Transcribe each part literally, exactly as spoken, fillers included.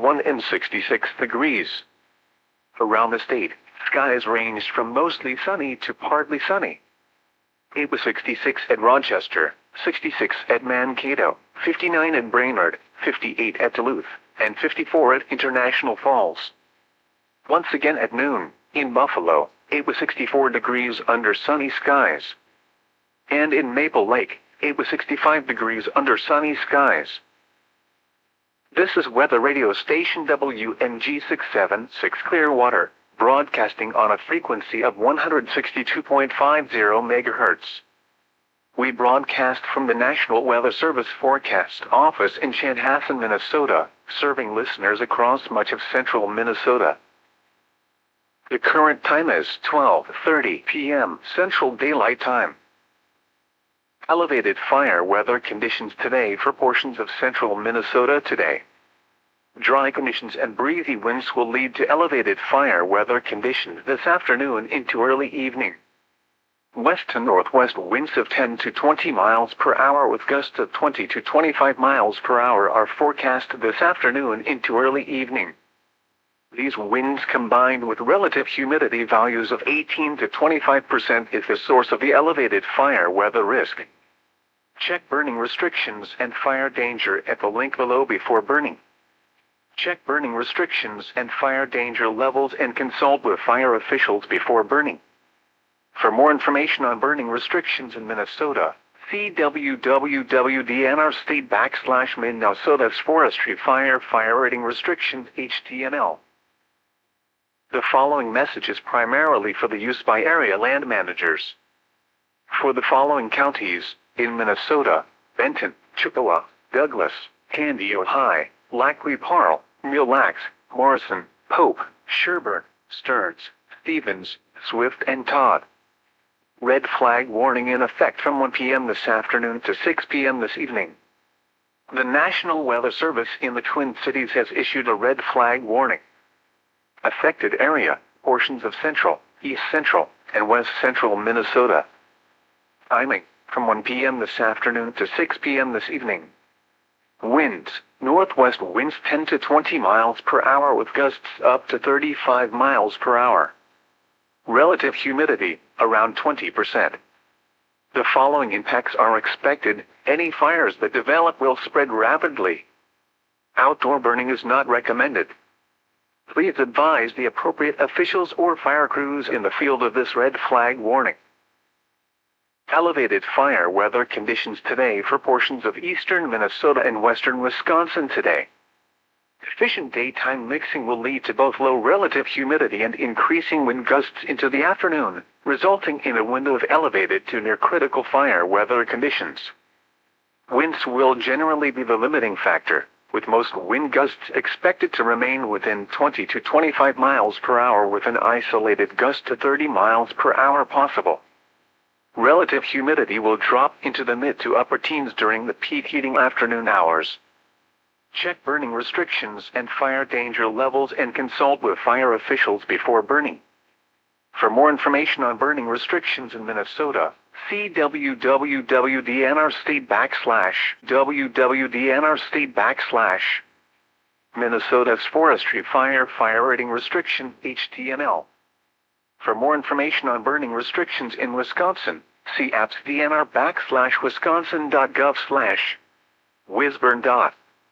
sixty-one and sixty-six degrees. Around the state, skies ranged from mostly sunny to partly sunny. It was sixty-six at Rochester, sixty-six at Mankato, fifty-nine at Brainerd, fifty-eight at Duluth, and fifty-four at International Falls. Once again at noon, in Buffalo, it was sixty-four degrees under sunny skies. And in Maple Lake, it was sixty-five degrees under sunny skies. This is weather radio station W N G six seven six Clearwater, broadcasting on a frequency of one hundred sixty-two point five zero megahertz. We broadcast from the National Weather Service Forecast Office in Chanhassen, Minnesota, serving listeners across much of central Minnesota. The current time is twelve thirty p m Central Daylight Time. Elevated fire weather conditions today for portions of central Minnesota today. Dry conditions and breezy winds will lead to elevated fire weather conditions this afternoon into early evening. West to northwest winds of ten to twenty miles per hour with gusts of twenty to twenty-five miles per hour are forecast this afternoon into early evening. These winds combined with relative humidity values of eighteen to twenty-five percent is the source of the elevated fire weather risk. Check burning restrictions and fire danger at the link below before burning. Check burning restrictions and fire danger levels and consult with fire officials before burning. For more information on burning restrictions in Minnesota, see w w w dot d n r state backslash Minnesota's Forestry Fire Fire Rating Restrictions H T M L. The following message is primarily for the use by area land managers. For the following counties, in Minnesota: Benton, Chippewa, Douglas, Candy, Ojai, Lac-qui Parle, Mille Lacs, Morrison, Pope, Sherburne, Stearns, Stevens, Swift, and Todd. Red flag warning in effect from one p m this afternoon to six p m this evening. The National Weather Service in the Twin Cities has issued a red flag warning. Affected area: portions of central, east central, and west central Minnesota. Timing: from one p m this afternoon to six p m this evening. Winds: northwest winds ten to twenty miles per hour with gusts up to thirty-five miles per hour. Relative humidity, around twenty percent. The following impacts are expected: any fires that develop will spread rapidly. Outdoor burning is not recommended. Please advise the appropriate officials or fire crews in the field of this red flag warning. Elevated fire weather conditions today for portions of eastern Minnesota and western Wisconsin today. Efficient daytime mixing will lead to both low relative humidity and increasing wind gusts into the afternoon, resulting in a window of elevated to near critical fire weather conditions. Winds will generally be the limiting factor, with most wind gusts expected to remain within twenty to twenty-five miles per hour with an isolated gust to thirty miles per hour possible. Relative humidity will drop into the mid to upper teens during the peak heating afternoon hours. Check burning restrictions and fire danger levels and consult with fire officials before burning. For more information on burning restrictions in Minnesota, see w w w dot d n r state backslash w w w dot d n r state backslash Minnesota's Forestry Fire Fire Rating Restriction H T M L. For more information on burning restrictions in Wisconsin, see apps dnr backslash wisconsin dot gov slash whizburn dot.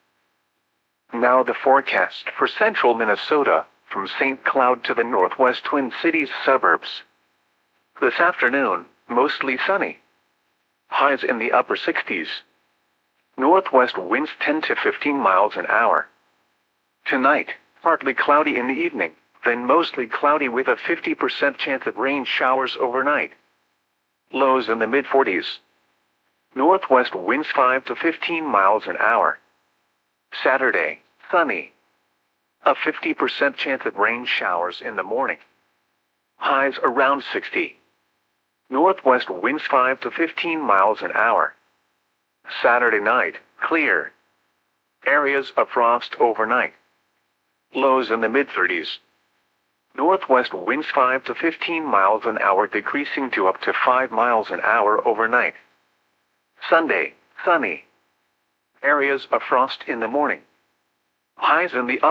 Now the forecast for central Minnesota, from Saint Cloud to the northwest Twin Cities suburbs. This afternoon, mostly sunny. Highs in the upper sixties. Northwest winds ten to fifteen miles an hour. Tonight, partly cloudy in the evening, then mostly cloudy with a fifty percent chance of rain showers overnight. Lows in the mid forties. Northwest winds five to fifteen miles an hour. Saturday, sunny. A fifty percent chance of rain showers in the morning. Highs around sixty. Northwest winds five to fifteen miles an hour. Saturday night, clear. Areas of frost overnight. Lows in the mid thirties. Northwest winds five to fifteen miles an hour decreasing to up to five miles an hour overnight. Sunday, sunny. Areas of frost in the morning. Highs in the upper